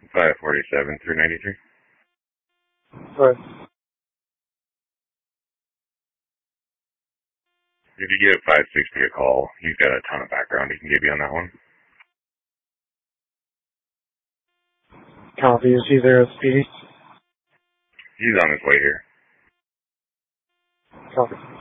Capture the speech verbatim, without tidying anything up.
five forty-seven through ninety-three. Right. If you give five sixty a call, he's got a ton of background he can give you on that one. Copy. Is he there at Speedy? He's on his way here. Copy.